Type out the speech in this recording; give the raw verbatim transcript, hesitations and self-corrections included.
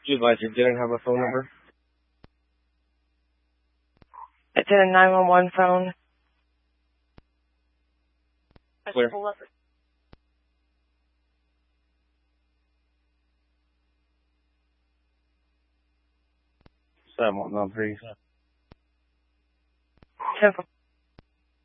You advise you didn't have a phone number? I did a nine one one phone. Where? Seven one three. Ten